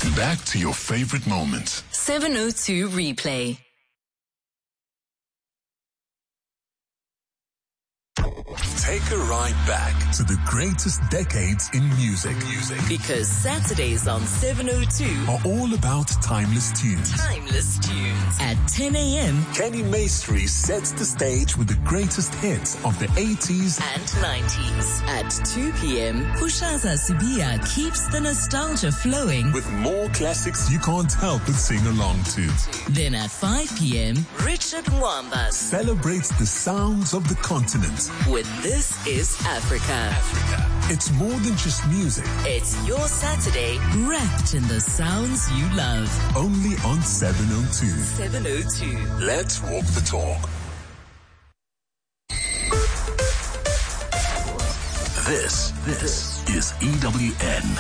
Back to your favorite moments. 702 Replay. Take a ride back to the greatest decades in music. Because Saturdays on 702 are all about timeless tunes. At 10 a.m. Kenny Maestri sets the stage with the greatest hits of the 80s and 90s. At 2 p.m. Kushaza Sibia keeps the nostalgia flowing with more classics you can't help but sing along to. Then at 5 p.m. Richard Mwamba celebrates the sounds of the continent with This Is Africa. It's more than just music. It's your Saturday wrapped in the sounds you love. Only on 702. 702. Let's walk the talk. This is EWN.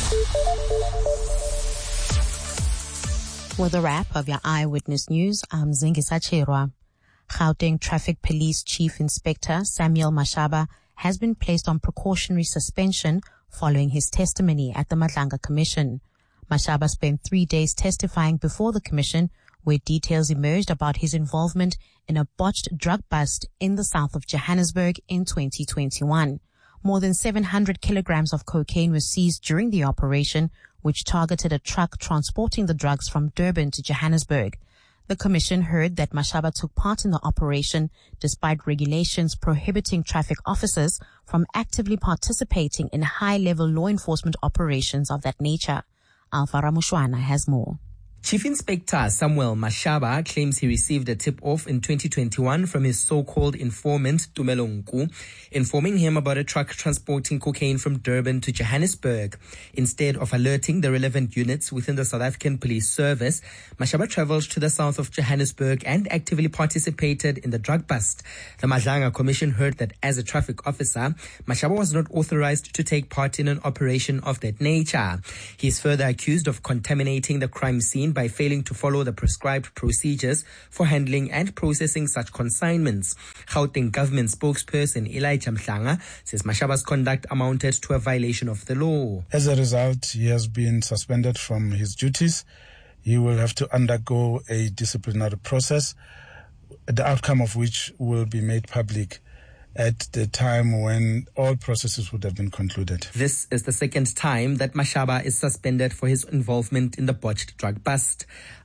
With a wrap of your Eyewitness News, I'm Zingisa Chirwa. Gauteng Traffic Police Chief Inspector Samuel Mashaba has been placed on precautionary suspension following his testimony at the Madlanga Commission. Mashaba spent 3 days testifying before the commission, where details emerged about his involvement in a botched drug bust in the south of Johannesburg in 2021. More than 700 kilograms of cocaine was seized during the operation, which targeted a truck transporting the drugs from Durban to Johannesburg. The commission heard that Mashaba took part in the operation despite regulations prohibiting traffic officers from actively participating in high-level law enforcement operations of that nature. Alpha Ramushwana has more. Chief Inspector Samuel Mashaba claims he received a tip-off in 2021 from his so-called informant, Tumelo Nku, informing him about a truck transporting cocaine from Durban to Johannesburg. Instead of alerting the relevant units within the South African Police Service, Mashaba travelled to the south of Johannesburg and actively participated in the drug bust. The Madlanga Commission heard that as a traffic officer, Mashaba was not authorized to take part in an operation of that nature. He is further accused of contaminating the crime scene by failing to follow the prescribed procedures for handling and processing such consignments. Gauteng government spokesperson Elijah Mhlanga says Mashaba's conduct amounted to a violation of the law. As a result, he has been suspended from his duties. He will have to undergo a disciplinary process, the outcome of which will be made public at the time when all processes would have been concluded. This is the second time that Mashaba is suspended for his involvement in the botched drug bust.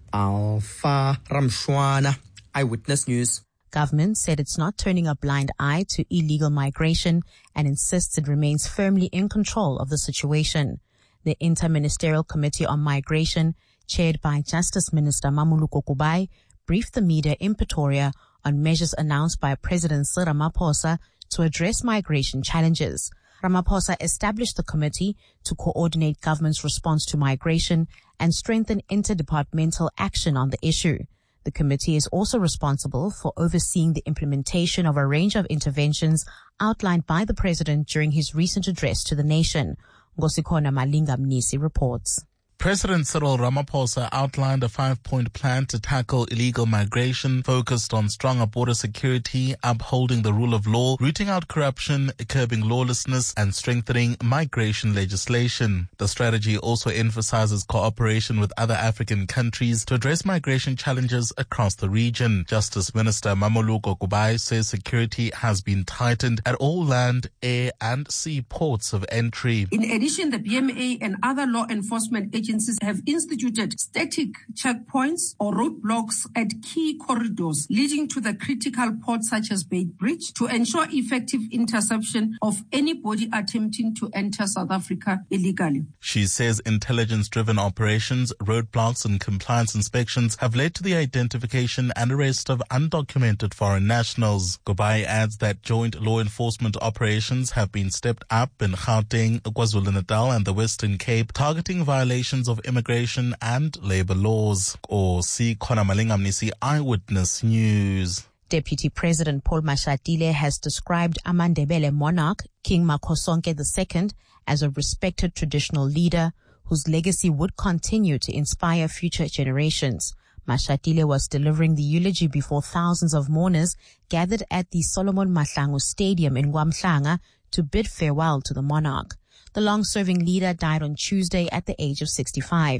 Alpha Ramshwana, Eyewitness News. Government said it's not turning a blind eye to illegal migration and insists it remains firmly in control of the situation. The Interministerial Committee on Migration, chaired by Justice Minister Mamuluko Kubai, briefed the media in Pretoria on measures announced by President Cyril Ramaphosa to address migration challenges. Ramaphosa established the committee to coordinate government's response to migration and strengthen interdepartmental action on the issue. The committee is also responsible for overseeing the implementation of a range of interventions outlined by the president during his recent address to the nation. Ngosikona Malinga Mnisi reports. President Cyril Ramaphosa outlined a 5-point plan to tackle illegal migration focused on stronger border security, upholding the rule of law, rooting out corruption, curbing lawlessness, and strengthening migration legislation. The strategy also emphasizes cooperation with other African countries to address migration challenges across the region. Justice Minister Mamuluko Kubai says security has been tightened at all land, air, and sea ports of entry. In addition, the BMA and other law enforcement agencies have instituted static checkpoints or roadblocks at key corridors leading to the critical ports such as Beit Bridge to ensure effective interception of anybody attempting to enter South Africa illegally. She says intelligence-driven operations, roadblocks and compliance inspections have led to the identification and arrest of undocumented foreign nationals. Kubai adds that joint law enforcement operations have been stepped up in Gauteng, KwaZulu-Natal and the Western Cape, targeting violations of immigration and labor laws. Or see Kona Malinga Mnisi, Eyewitness News. Deputy President Paul Mashatile has described Amandebele monarch King Makosonke II as a respected traditional leader whose legacy would continue to inspire future generations. Mashatile was delivering the eulogy before thousands of mourners gathered at the Solomon Mahlangu Stadium in Gwamhlanga to bid farewell to the monarch. The long-serving leader died on Tuesday at the age of 65.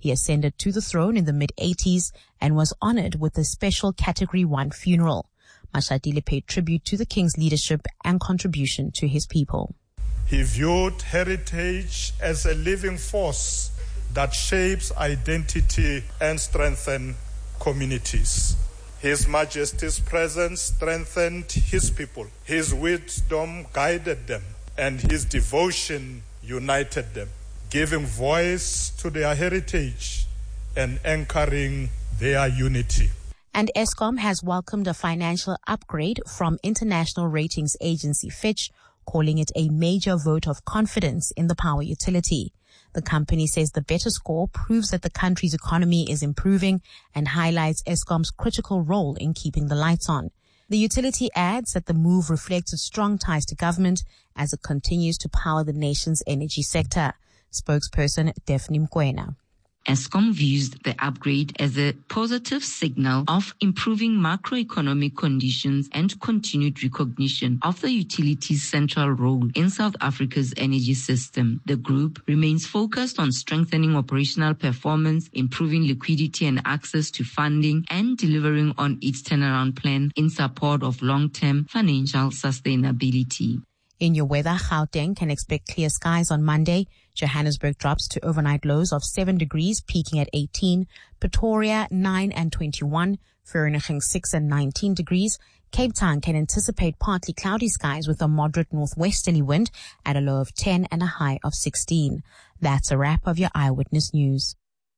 He ascended to the throne in the mid-80s and was honored with a special Category 1 funeral. Mashadile paid tribute to the king's leadership and contribution to his people. He viewed heritage as a living force that shapes identity and strengthens communities. His Majesty's presence strengthened his people. His wisdom guided them, and his devotion united them, giving voice to their heritage and anchoring their unity. And Eskom has welcomed a financial upgrade from international ratings agency Fitch, calling it a major vote of confidence in the power utility. The company says the better score proves that the country's economy is improving and highlights Eskom's critical role in keeping the lights on. The utility adds that the move reflects its strong ties to government as it continues to power the nation's energy sector. Spokesperson Daphne Mkwena. Eskom views the upgrade as a positive signal of improving macroeconomic conditions and continued recognition of the utility's central role in South Africa's energy system. The group remains focused on strengthening operational performance, improving liquidity and access to funding, and delivering on its turnaround plan in support of long-term financial sustainability. In your weather, Gauteng can expect clear skies on Monday. Johannesburg drops to overnight lows of 7 degrees, peaking at 18. Pretoria, 9 and 21. Vereeniging, 6 and 19 degrees. Cape Town can anticipate partly cloudy skies with a moderate northwesterly wind at a low of 10 and a high of 16. That's a wrap of your Eyewitness News.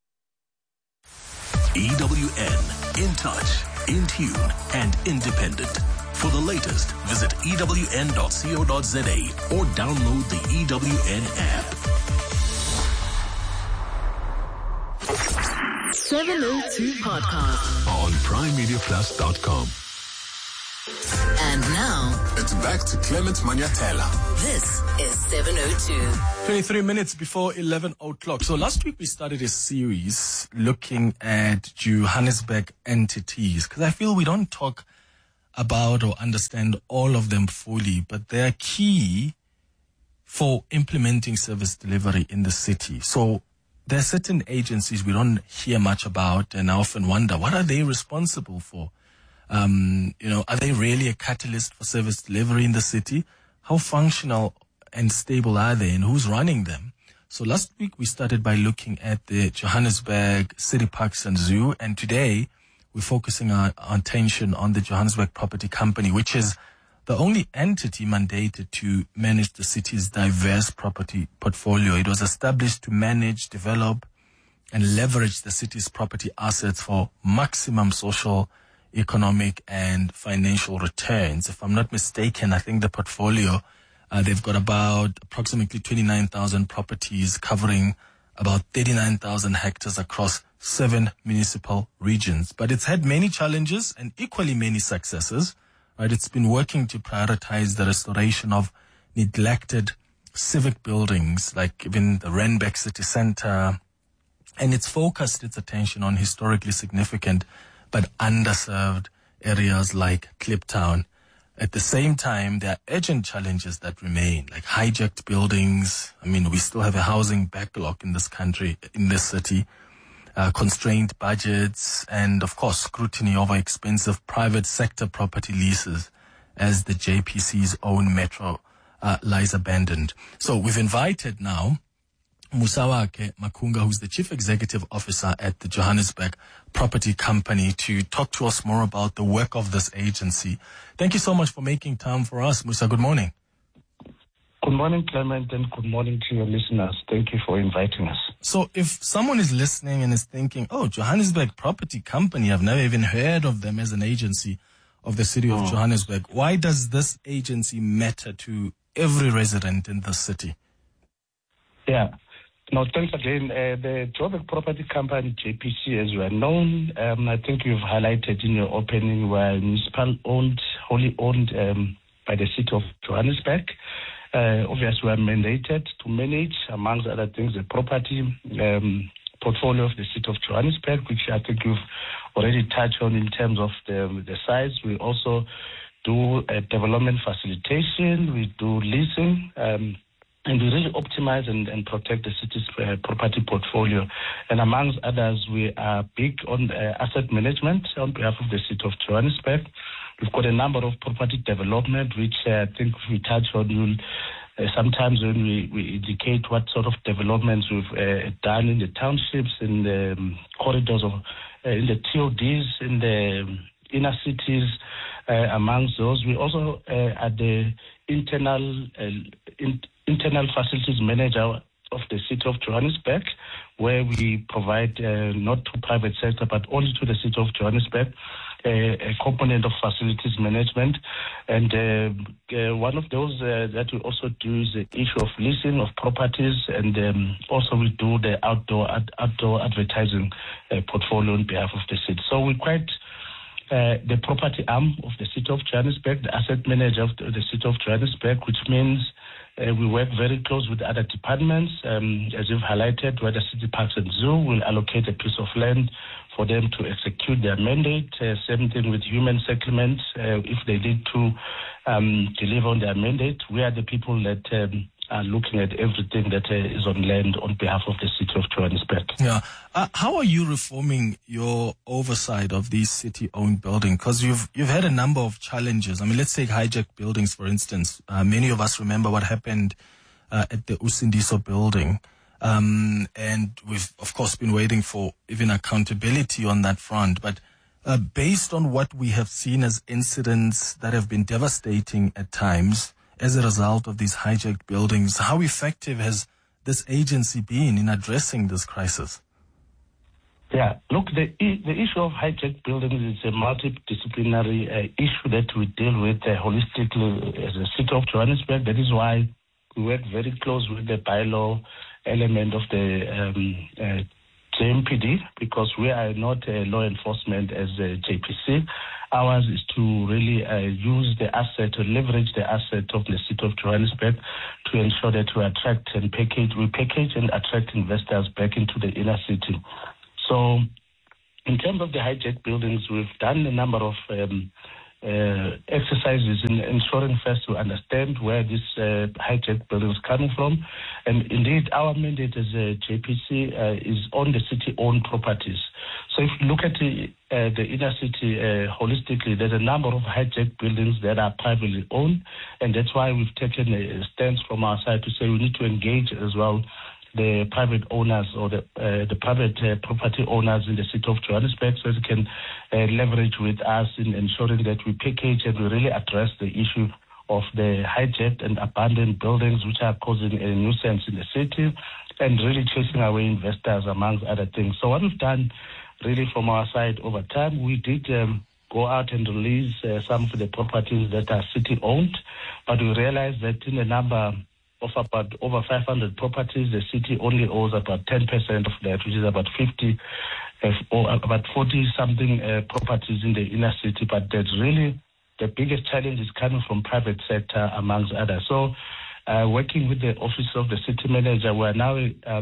EWN, in touch, in tune, and independent. For the latest, visit ewn.co.za or download the EWN app. 702 Podcast On PrimeMediaPlus.com. And now, It's back to Clement Manyatela. this is 702. 23 minutes before 11 o'clock. So last week we started a series looking at Johannesburg entities, because I feel we don't talk about or understand all of them fully, but they are key for implementing service delivery in the city. So there are certain agencies we don't hear much about, and I often wonder, what are they responsible for? Are they really a catalyst for service delivery in the city? How functional and stable are they, and who's running them? So last week we started by looking at the Johannesburg City Parks and Zoo, and today we're focusing our attention on the Johannesburg Property Company, which is the only entity mandated to manage the city's diverse property portfolio. It was established to manage, develop, and leverage the city's property assets for maximum social, economic, and financial returns. If I'm not mistaken, I think the portfolio, they've got about approximately 29,000 properties covering about 39,000 hectares across 7 municipal regions. But it's had many challenges and equally many successes. Right? It's been working to prioritize the restoration of neglected civic buildings, like even the Randburg City Center. And it's focused its attention on historically significant but underserved areas like Kliptown. At the same time, there are urgent challenges that remain, like hijacked buildings. I mean, we still have a housing backlog in this country, in this city, constrained budgets, and of course, scrutiny over expensive private sector property leases as the JPC's own metro lies abandoned. So we've invited now Musawake Makunga, who's the Chief Executive Officer at the Johannesburg Property Company, to talk to us more about the work of this agency. Thank you so much for making time for us, Musa. Good morning. Good morning, Clement, and good morning to your listeners. Thank you for inviting us. So if someone is listening and is thinking, oh, Johannesburg Property Company, I've never even heard of them as an agency of the city of Johannesburg. Why does this agency matter to every resident in the city? Yeah. No, thanks again. The Joburg Property Company, JPC, as we are known, I think you've highlighted in your opening, we're municipal-owned, wholly owned by the city of Johannesburg. Obviously, we are mandated to manage, amongst other things, the property portfolio of the city of Johannesburg, which I think you've already touched on in terms of the size. We also do development facilitation. We do leasing. and we really optimize and protect the city's property portfolio. And amongst others, we are big on asset management on behalf of the city of Johannesburg. We've got a number of property development, which I think we touch on. Sometimes when we indicate what sort of developments we've done in the townships, in the corridors of, in the TODs, in the inner cities, amongst those, we also are the internal facilities manager of the city of Johannesburg, where we provide not to private sector but only to the city of Johannesburg a component of facilities management. And one of those that we also do is the issue of leasing of properties, and also we do the outdoor advertising portfolio on behalf of the city. So we're quite the property arm of the city of Johannesburg, the asset manager of the city of Johannesburg, which means we work very close with other departments. As you've highlighted, where the City Parks and Zoo will allocate a piece of land for them to execute their mandate. Same thing with human settlements. If they need to deliver on their mandate, we are the people that are looking at everything that is on land on behalf of the city of Johannesburg. Yeah. How are you reforming your oversight of these city-owned buildings? Because you've had a number of challenges. I mean, let's take hijacked buildings, for instance. Many of us remember what happened at the Usindiso building. And we've, of course, been waiting for even accountability on that front. But based on what we have seen as incidents that have been devastating at times as a result of these hijacked buildings, how effective has this agency been in addressing this crisis? Yeah, look, the issue of hijacked buildings is a multidisciplinary issue that we deal with holistically as a city of Johannesburg. That is why we work very close with the bylaw element of the JMPD, because we are not law enforcement as a JPC. Ours is to really use the asset, to leverage the asset of the city of Johannesburg to ensure that we attract and package and attract investors back into the inner city. So in terms of the hijacked buildings, we've done a number of exercises in ensuring first to understand where this hijacked building is coming from. And indeed, our mandate as a JPC is on the city-owned properties. So if you look at the inner city holistically, there's a number of hijacked buildings that are privately owned, and that's why we've taken a stance from our side to say we need to engage as well the private owners or the private property owners in the city of Johannesburg, so they can leverage with us in ensuring that we package and we really address the issue of the hijacked and abandoned buildings which are causing a nuisance in the city and really chasing away investors, amongst other things. So what we've done really from our side over time, we did go out and release some of the properties that are city-owned, but we realized that in a number of about over 500 properties, the city only owes about 10% of that, which is about 50 or about 40-something properties in the inner city. But that's really the biggest challenge is coming from private sector, amongst others. So working with the office of the city manager, we're now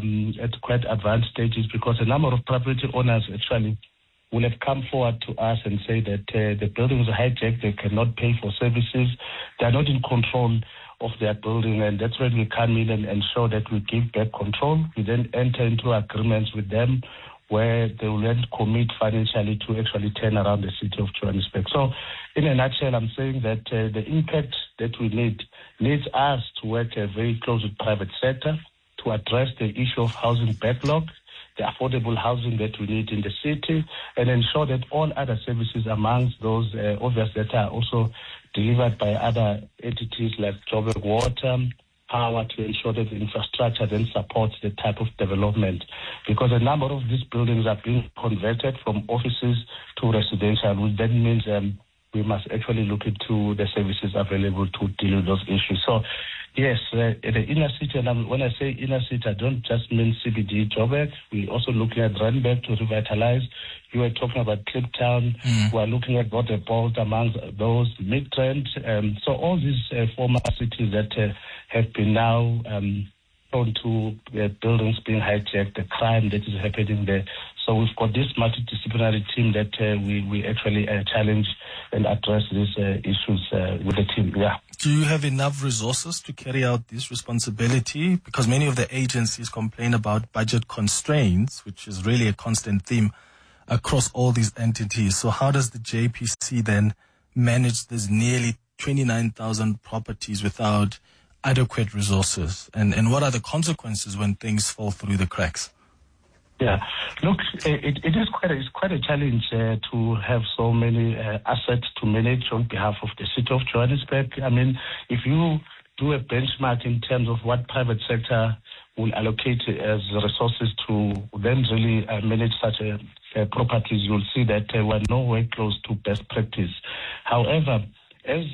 at quite advanced stages because a number of property owners actually will have come forward to us and say that the buildings are hijacked, they cannot pay for services, they're not in control of their building, and that's when we come in and ensure that we give back control. We then enter into agreements with them where they will then commit financially to actually turn around the city of Johannesburg. So in a nutshell, I'm saying that the impact that we needs us to work very close with private sector to address the issue of housing backlog, the affordable housing that we need in the city, and ensure that all other services amongst those obvious that are also delivered by other entities like Joburg Water, Power, to ensure that the infrastructure then supports the type of development. Because a number of these buildings are being converted from offices to residential, which then means we must actually look into the services available to deal with those issues. So, yes, the inner city, and when I say inner city, I don't just mean CBD, Joburg. We're also looking at Randburg to revitalize. You were talking about Kliptown. We're looking at Waterport amongst those, Midrand. So all these former cities that have been now prone to buildings being hijacked, the crime that is happening there. So we've got this multidisciplinary team that we actually challenge and address these issues with the team. Yeah. Do you have enough resources to carry out this responsibility? Because many of the agencies complain about budget constraints, which is really a constant theme across all these entities. So how does the JPC then manage this nearly 29,000 properties without adequate resources? And what are the consequences when things fall through the cracks? Yeah, look, it is quite a challenge to have so many assets to manage on behalf of the city of Johannesburg. I mean, if you do a benchmark in terms of what private sector will allocate as resources to then really manage such properties, you'll see that we're nowhere close to best practice. However, as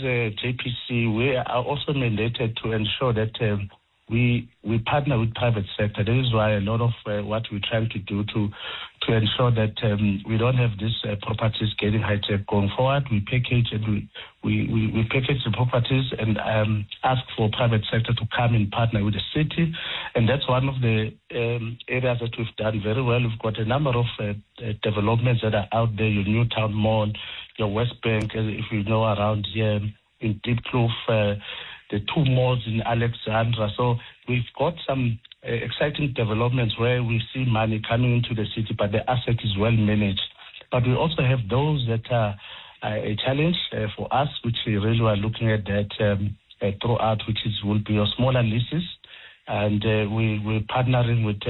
JPC, we are also mandated to ensure that we partner with private sector. That is why a lot of what we're trying to do to ensure that we don't have these properties getting hijacked going forward. We package and we package the properties and ask for private sector to come and partner with the city. And that's one of the areas that we've done very well. We've got a number of developments that are out there, your Newtown Mall, your West Bank, if you know, around here in Deep Kloof, the two malls in Alexandra. So we've got some exciting developments where we see money coming into the city, but the asset is well managed. But we also have those that are a challenge for us, which we really are looking at that throughout, which will be your smaller leases. And we're partnering with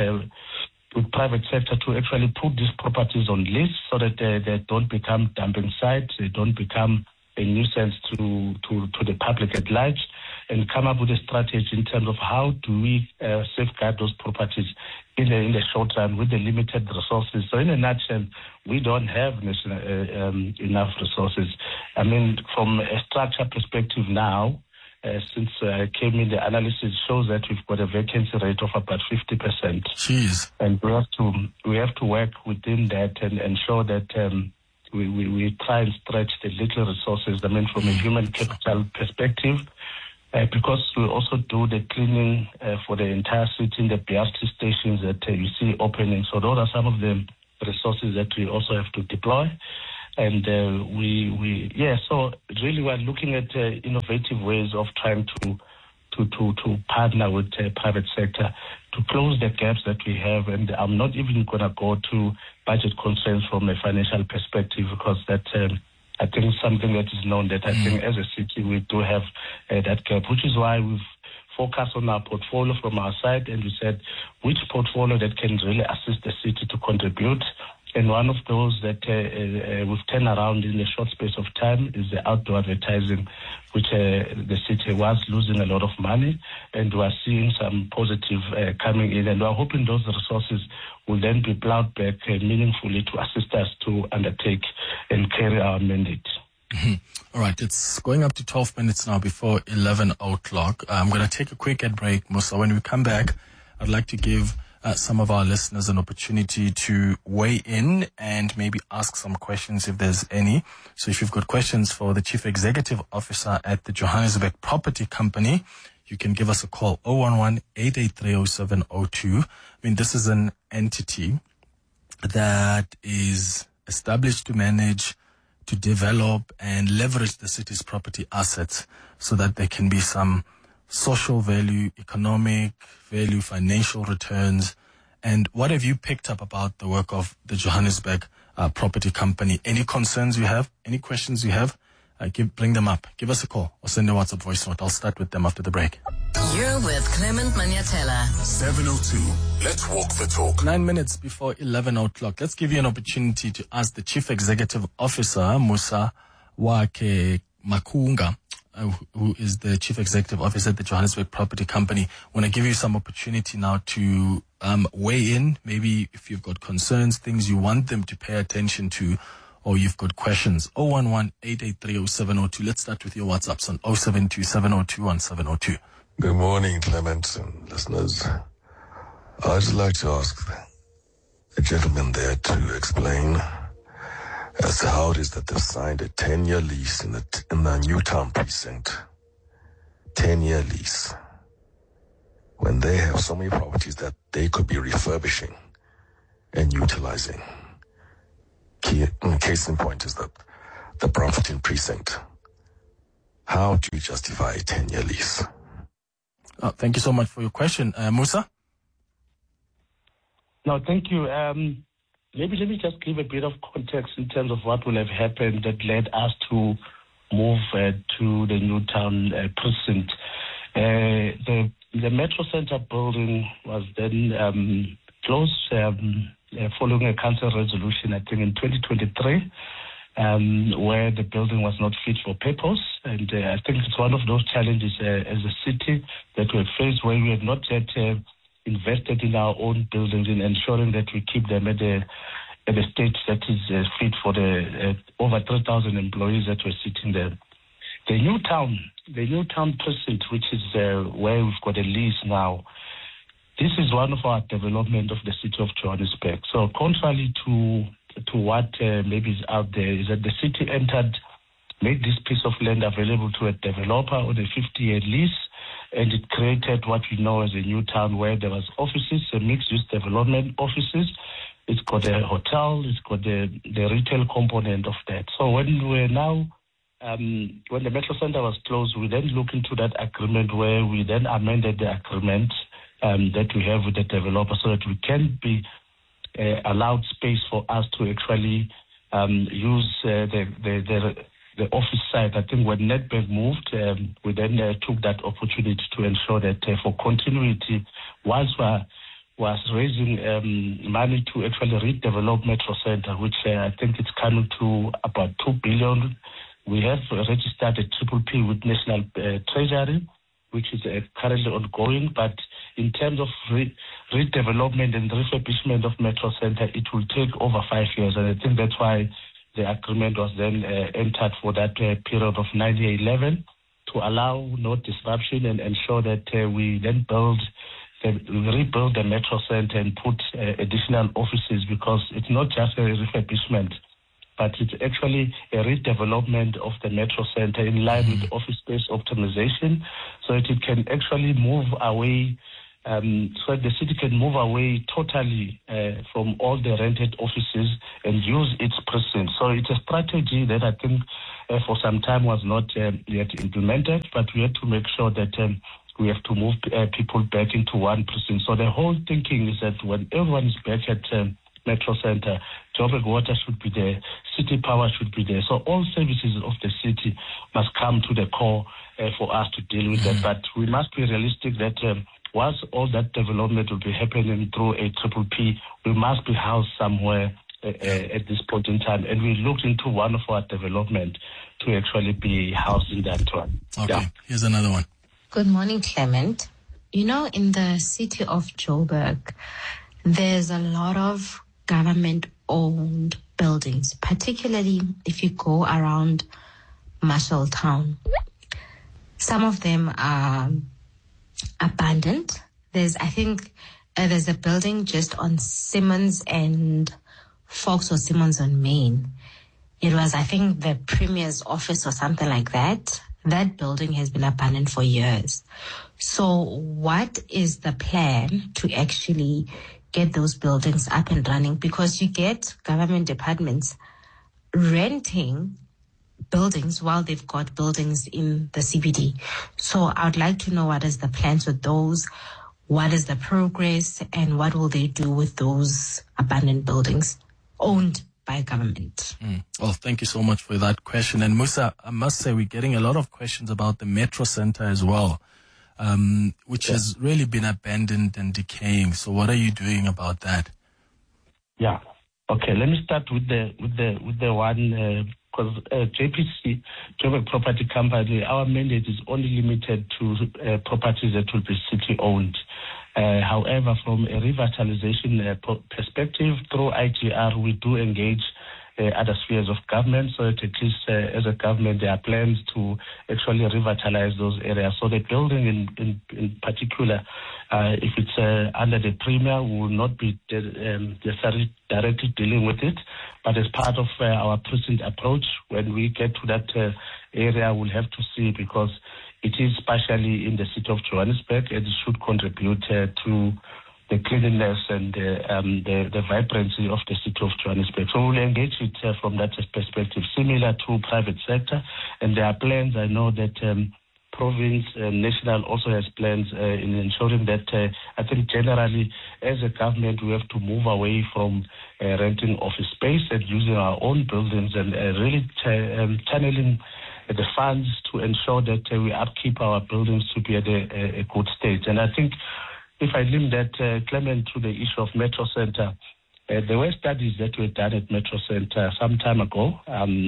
private sector to actually put these properties on lease so that they don't become dumping sites, they don't become a nuisance to the public at large, and come up with a strategy in terms of how do we safeguard those properties in the short run with the limited resources. So in a nutshell, we don't have enough resources. I mean, from a structure perspective now, since I came in, the analysis shows that we've got a vacancy rate of about 50%. Jeez. And we have to work within that and ensure that we try and stretch the little resources, I mean, from a human capital perspective, because we also do the cleaning for the entire city in the BRT stations that you see opening. So those are some of the resources that we also have to deploy. And so really we're looking at innovative ways of trying to partner with the private sector to close the gaps that we have. And I'm not even going to go to budget concerns from a financial perspective, because that I think something that is known that I think as a city we do have that gap, which is why we've focused on our portfolio from our side, and we said which portfolio that can really assist the city to contribute. And one of those that we've turned around in a short space of time is the outdoor advertising, which the city was losing a lot of money, and we are seeing some positive coming in. And we are hoping those resources will then be plowed back meaningfully to assist us to undertake and carry our mandate. All right, it's going up to 12 minutes now before 11 o'clock. I'm going to take a quick ad break, Musa. When we come back, I'd like to give some of our listeners an opportunity to weigh in and maybe ask some questions if there's any. So if you've got questions for the Chief Executive Officer at the Johannesburg Property Company, you can give us a call, 011-883-0702. I mean, this is an entity that is established to manage, to develop and leverage the city's property assets so that there can be some social value, economic value, financial returns. And what have you picked up about the work of the Johannesburg Property Company? Any concerns you have? Any questions you have? Bring them up. Give us a call or send a WhatsApp voice note. I'll start with them after the break. You're with Clement Manyatela. 702. Let's walk the talk. 9 minutes before 11 o'clock. Let's give you an opportunity to ask the Chief Executive Officer, Musa Wake Makunga, who is the Chief Executive Officer at the Johannesburg Property Company. I want to give you some opportunity now to weigh in. Maybe if you've got concerns, things you want them to pay attention to, or you've got questions. 011-883-0702. Let's start with your WhatsApps on 072-702-1702. Good morning, Clement and listeners. I'd just like to ask the gentleman there to explain as to how it is that they've signed a 10-year lease in the Newtown precinct. 10-year lease. when they have so many properties that they could be refurbishing and utilizing? Case in point is that the Braamfontein precinct. How do you justify a 10-year lease? Thank you so much for your question. Musa? No, thank you. Maybe let me just give a bit of context in terms of what will have happened that led us to move to the Newtown precinct. The Metro Center building was then closed following a council resolution, I think in 2023, where the building was not fit for purpose. And I think it's one of those challenges as a city that we have faced, where we have not yet invested in our own buildings in ensuring that we keep them at a state that is fit for the over 3,000 employees that were sitting there. The Newtown precinct, which is where we've got a lease now, this is one of our development of the city of Johannesburg. So contrary to what maybe is out there, is that the city made this piece of land available to a developer on a 50-year lease, and it created what we know as a new town, where there was offices, a mixed-use development offices. It's got a hotel, it's got the retail component of that. So when the Metro Center was closed, we then looked into that agreement, where we then amended the agreement that we have with the developer, so that we can be allowed space for us to actually use the office site. I think when Nedbank moved, we then took that opportunity to ensure that for continuity, whilst we was raising money to actually redevelop Metro Center, which I think it's coming to about 2 billion. We have registered a PPP with National Treasury, which is currently ongoing. But in terms of redevelopment and refurbishment of Metro Center, it will take over 5 years. And I think that's why the agreement was then entered for that period of 9-11 to allow no disruption and ensure that we then rebuild the Metro Center and put additional offices, because it's not just a refurbishment, but it's actually a redevelopment of the Metro Center in line with office space optimization, so that it can actually move away, so the city can move away totally from all the rented offices and use its precinct. So it's a strategy that I think for some time was not yet implemented, but we had to make sure that we have to move people back into one precinct. So the whole thinking is that when everyone is back at Metro Center, Joburg Water should be there, City Power should be there. So all services of the city must come to the core for us to deal with that. But we must be realistic that once all that development will be happening through a PPP, we must be housed somewhere at this point in time. And we looked into one of our development to actually be housed in that one. Okay, Here's another one. Good morning, Clement. You know, in the city of Joburg, there's a lot of government-owned buildings, particularly if you go around Marshalltown. Some of them are abandoned. There's a building just on Simmons and Fox or Simmons on Main. It was, I think, the Premier's office or something like that. That building has been abandoned for years. So what is the plan to actually get those buildings up and running? Because you get government departments renting buildings while they've got buildings in the CBD. So I would like to know what is the plans with those, what is the progress, and what will they do with those abandoned buildings owned by government? Well, thank you so much for that question. And Musa, I must say we're getting a lot of questions about the Metro Center as well, which has really been abandoned and decaying. So what are you doing about that? Yeah. Okay. Let me start with the one, because JPC, Joburg Property Company, our mandate is only limited to properties that will be city owned. However, from a revitalization perspective, through IGR, we do engage other spheres of government, so that at least as a government, there are plans to actually revitalize those areas. So the building in particular, if it's under the Premier, we will not be necessarily directly dealing with it, but as part of our precinct approach, when we get to that area, we'll have to see, because it is partially in the city of Johannesburg, and it should contribute to the cleanliness and the vibrancy of the city of Johannesburg. So we'll engage it from that perspective, similar to private sector. And there are plans. I know that province national also has plans in ensuring that I think generally as a government we have to move away from renting office space and using our own buildings and really channeling the funds to ensure that we upkeep our buildings to be at a good state. And I think if I limit that, Clement, to the issue of Metro Center, there were studies that were done at Metro Center some time ago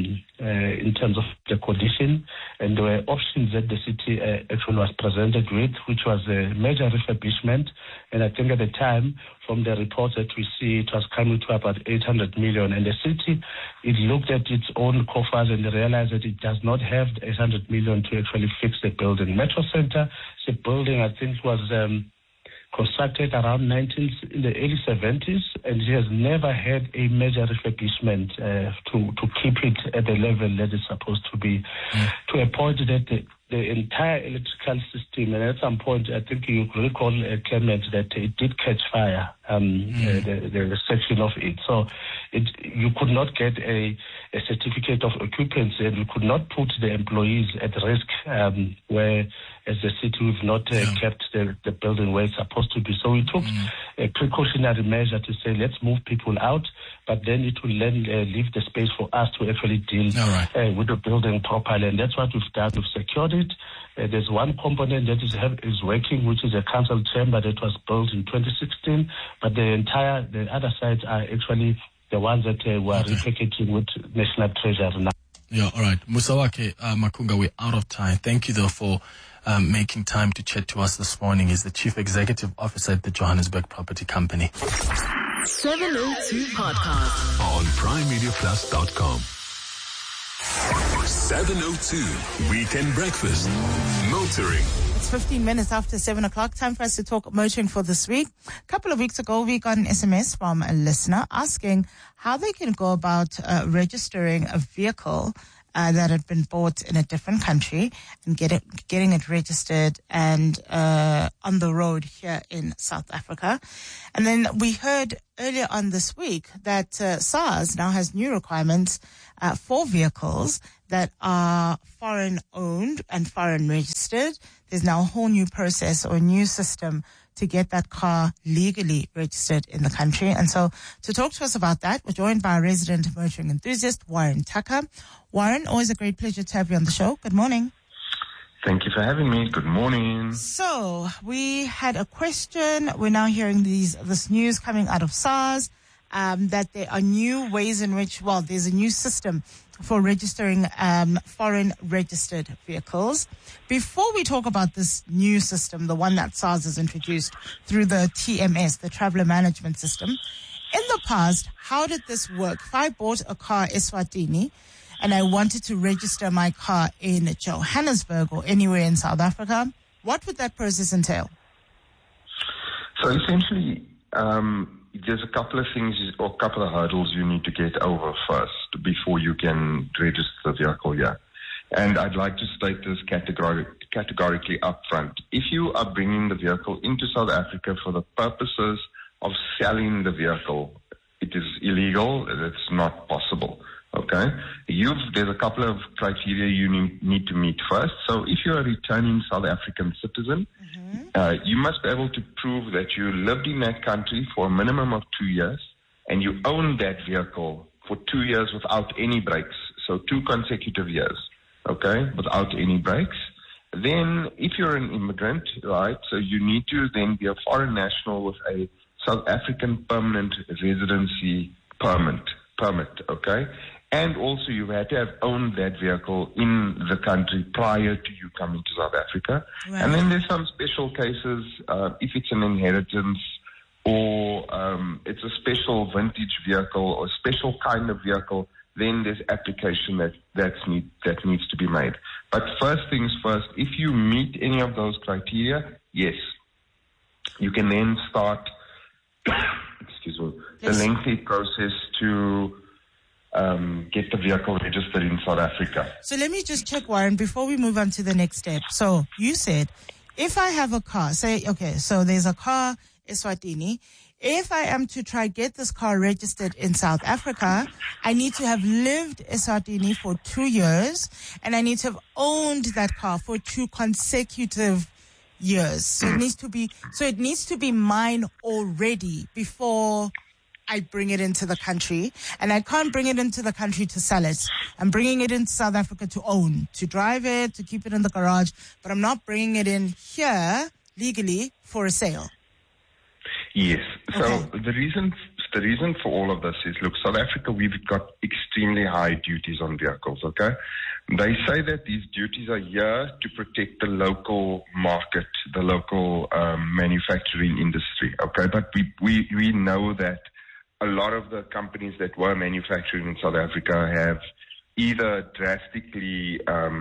in terms of the condition, and there were options that the city actually was presented with, which was a major refurbishment. And I think at the time, from the reports that we see, it was coming to about 800 million. And the city, it looked at its own coffers and realized that it does not have 800 million to actually fix the building. Metro Center is a building I think was constructed around in the early 70s, and it has never had a major refurbishment to keep it at the level that it's supposed to be, to a point that the entire electrical system, and at some point, I think you recall, Clement, that it did catch fire, the section of it. So you could not get a certificate of occupancy, and you could not put the employees at risk where, as the city, we've not kept the building where it's supposed to be. So we took a precautionary measure to say, let's move people out, but then it will then leave the space for us to actually deal with the building properly. And that's what we've done. We've secured it. There's one component that is working, which is a council chamber that was built in 2016, but the other sides are actually the ones that were repackaging with National Treasury now. Yeah, all right. Musawake Makunga, we're out of time. Thank you, though, for making time to chat to us this morning. He's the Chief Executive Officer at the Johannesburg Property Company. 702 Podcast on PrimeMediaPlus.com. 702 Weekend Breakfast. Motoring. It's 15 minutes after 7 o'clock. Time for us to talk motoring for this week. A couple of weeks ago, we got an SMS from a listener asking how they can go about registering a vehicle that had been bought in a different country and getting it registered and on the road here in South Africa. And then we heard earlier on this week that SARS now has new requirements for vehicles that are foreign owned and foreign registered. There's now a whole new process or a new system to get that car legally registered in the country. And so to talk to us about that, we're joined by a resident motoring enthusiast, Warren Tucker. Warren, always a great pleasure to have you on the show. Good morning. Thank you for having me. Good morning. So we had a question. We're now hearing this news coming out of SARS, that there are new ways in which, there's a new system for registering foreign registered vehicles. Before we talk about this new system, the one that SARS has introduced through the TMS, the Traveller Management System, in the past, how did this work? If I bought a car Eswatini and I wanted to register my car in Johannesburg or anywhere in South Africa, what would that process entail? So essentially, there's a couple of things or a couple of hurdles you need to get over first before you can register the vehicle here. And I'd like to state this categorically up front. If you are bringing the vehicle into South Africa for the purposes of selling the vehicle, it is illegal. It's not possible. Okay? There's a couple of criteria you need to meet first. So if you're a returning South African citizen, you must be able to prove that you lived in that country for a minimum of 2 years and you owned that vehicle for 2 years without any breaks. So 2 consecutive years, okay, without any breaks. Then if you're an immigrant, right, so you need to then be a foreign national with a South African permanent residency permit, okay? And also you had to have owned that vehicle in the country prior to you coming to South Africa. Right. And then there's some special cases, if it's an inheritance or it's a special vintage vehicle or a special kind of vehicle, then there's application that needs to be made. But first things first, if you meet any of those criteria, yes, you can then start the lengthy process to get the vehicle registered in South Africa. So let me just check, Warren, before we move on to the next step. So you said, if I have a car, say, okay, so there's a car, Eswatini. If I am to try get this car registered in South Africa, I need to have lived Eswatini for 2 years, and I need to have owned that car for 2 consecutive years. So it needs to be mine already before I bring it into the country. And I can't bring it into the country to sell it. I'm bringing it into South Africa to own, to drive it, to keep it in the garage, but I'm not bringing it in here legally for a sale. Yes. So the reason for all of this is, look, South Africa, we've got extremely high duties on vehicles, okay? They say that these duties are here to protect the local market, the local manufacturing industry, okay? But we know that a lot of the companies that were manufacturing in South Africa have either drastically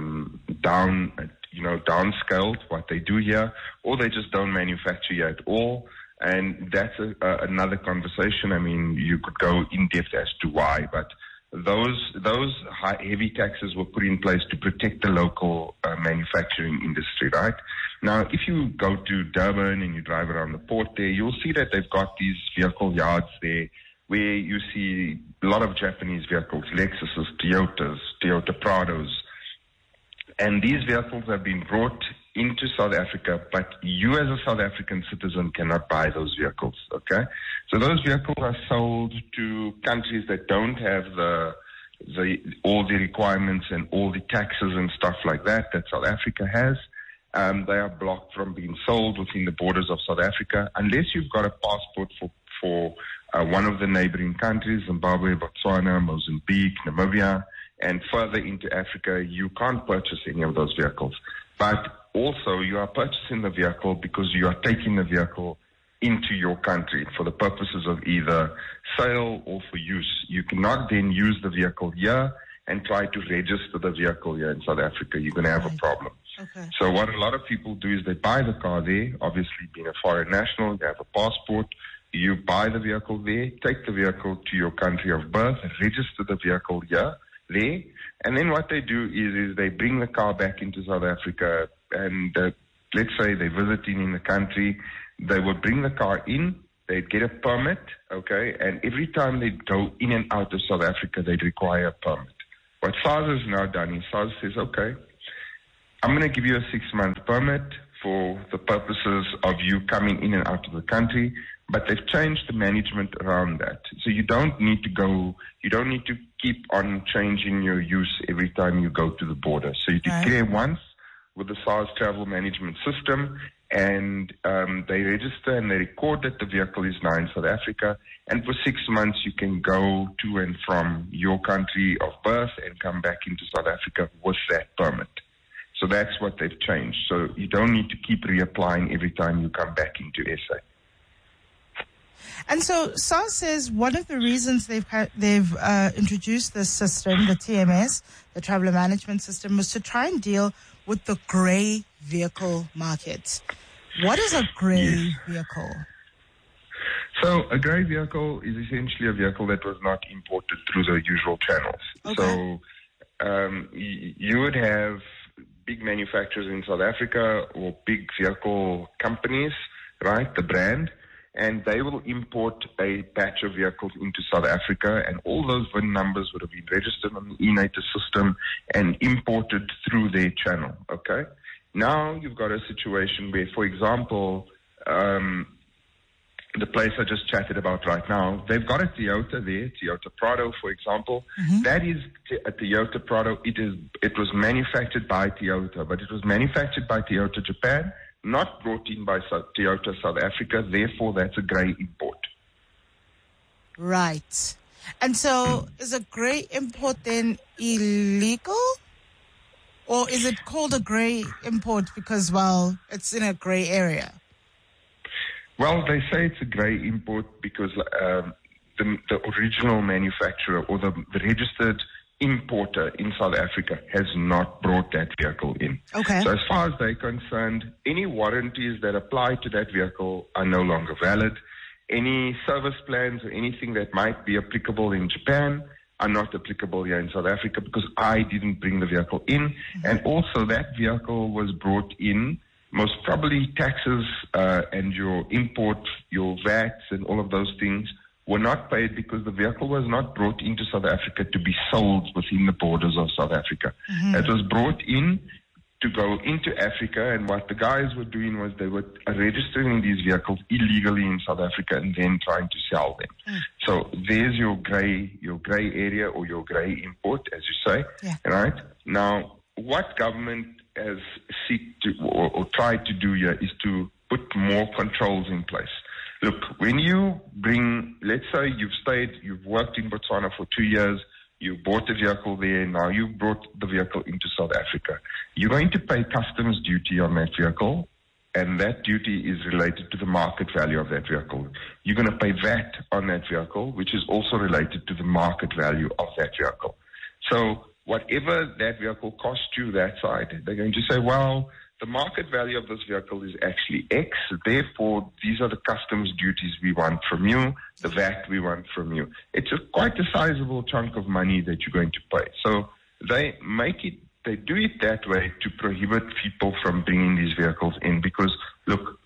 downscaled what they do here, or they just don't manufacture here at all. And that's another conversation. I mean, you could go in depth as to why, but those heavy taxes were put in place to protect the local manufacturing industry, right? Now, if you go to Durban and you drive around the port there, you'll see that they've got these vehicle yards there where you see a lot of Japanese vehicles, Lexuses, Toyotas, Toyota Prados. And these vehicles have been brought into South Africa, but you as a South African citizen cannot buy those vehicles, okay? So those vehicles are sold to countries that don't have all the requirements and all the taxes and stuff like that South Africa has. They are blocked from being sold within the borders of South Africa unless you've got a passport for one of the neighboring countries, Zimbabwe, Botswana, Mozambique, Namibia, and further into Africa. You can't purchase any of those vehicles. But also, you are purchasing the vehicle because you are taking the vehicle into your country for the purposes of either sale or for use. You cannot then use the vehicle here and try to register the vehicle here in South Africa. You're going to have a problem. Okay. So what a lot of people do is they buy the car there. Obviously, being a foreign national, you have a passport. You buy the vehicle there, take the vehicle to your country of birth, register the vehicle here, there. And then what they do is they bring the car back into South Africa, and let's say they're visiting in the country. They would bring the car in, they'd get a permit, okay, and every time they go in and out of South Africa, they'd require a permit. What SARS has now done is SARS says, okay, I'm going to give you a 6-month permit for the purposes of you coming in and out of the country, but they've changed the management around that. So you don't need to keep on changing your use every time you go to the border. So you declare once with the SARS travel management system, and they register and they record that the vehicle is now in South Africa, and for 6 months you can go to and from your country of birth and come back into South Africa with that permit. So that's what they've changed. So you don't need to keep reapplying every time you come back into SA. And so SARS says one of the reasons they've introduced this system, the TMS, the Traveler Management System, was to try and deal with the grey vehicle market. What is a grey vehicle? So a grey vehicle is essentially a vehicle that was not imported through the usual channels. Okay. So you would have big manufacturers in South Africa or big vehicle companies, right, the brand, and they will import a batch of vehicles into South Africa, and all those VIN numbers would have been registered on the eNator system and imported through their channel, okay? Now you've got a situation where, for example, the place I just chatted about right now, they've got a Toyota there, Toyota Prado, for example. Mm-hmm. That is a Toyota Prado. It was manufactured by Toyota, but it was manufactured by Toyota Japan, not brought in by Toyota South Africa. Therefore, that's a grey import. Right. And so is a grey import then illegal? Or is it called a grey import because, well, it's in a grey area? Well, they say it's a grey import because the original manufacturer or the registered importer in South Africa has not brought that vehicle in. Okay. So as far as they're concerned, any warranties that apply to that vehicle are no longer valid. Any service plans or anything that might be applicable in Japan are not applicable here in South Africa because I didn't bring the vehicle in. And also that vehicle was brought in, most probably taxes and your import, your VATs and all of those things were not paid because the vehicle was not brought into South Africa to be sold within the borders of South Africa. It was brought in to go into Africa, and what the guys were doing was they were registering these vehicles illegally in South Africa and then trying to sell them. So there's your grey area or your grey import, as you say, right? Now, what government has seek to or tried to do here is to put more controls in place. Look, when you bring, let's say you've worked in Botswana for 2 years, you bought a vehicle there, now you brought the vehicle into South Africa. You're going to pay customs duty on that vehicle, and that duty is related to the market value of that vehicle. You're going to pay VAT on that vehicle, which is also related to the market value of that vehicle. So whatever that vehicle costs you that side, they're going to say, well, the market value of this vehicle is actually X, therefore these are the customs duties we want from you, the VAT we want from you. It's quite a sizable chunk of money that you're going to pay. So they do it that way to prohibit people from bringing these vehicles in because, look,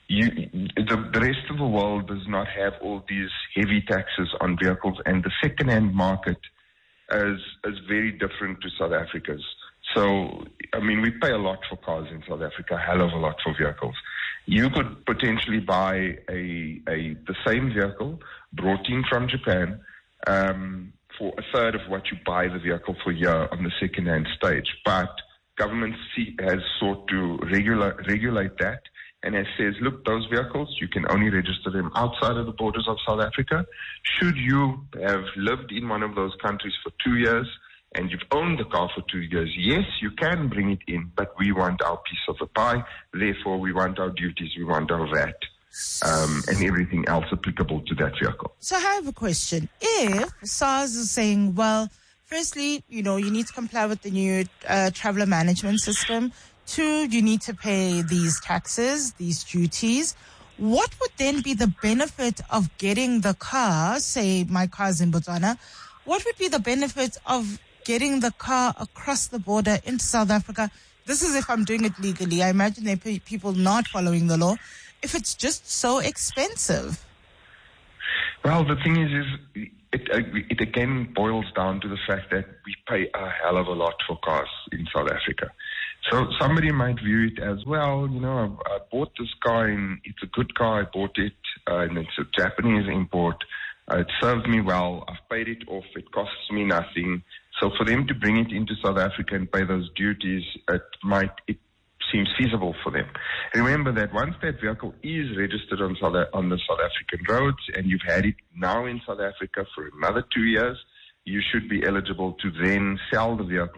the rest of the world does not have all these heavy taxes on vehicles, and the second-hand market is very different to South Africa's. So, I mean, we pay a lot for cars in South Africa, a hell of a lot for vehicles. You could potentially buy the same vehicle brought in from Japan for a third of what you buy the vehicle for here on the second-hand stage. But government has sought to regulate that and it says, look, those vehicles, you can only register them outside of the borders of South Africa. Should you have lived in one of those countries for 2 years, and you've owned the car for 2 years, yes, you can bring it in, but we want our piece of the pie. Therefore, we want our duties, we want our VAT, and everything else applicable to that vehicle. So I have a question. If SARS is saying, well, firstly, you need to comply with the new traveler management system. 2, you need to pay these taxes, these duties. What would then be the benefit of getting the car, say my car's in Botswana, what would be the benefit of getting the car across the border into South Africa? This is if I'm doing it legally. I imagine there are people not following the law. If it's just so expensive. Well, the thing is it again boils down to the fact that we pay a hell of a lot for cars in South Africa. So somebody might view it as, well, I bought this car and it's a good car. I bought it and it's a Japanese import. It served me well. I've paid it off. It costs me nothing. So for them to bring it into South Africa and pay those duties, it seems feasible for them. Remember that once that vehicle is registered on the South African roads and you've had it now in South Africa for another 2 years, you should be eligible to then sell the vehicle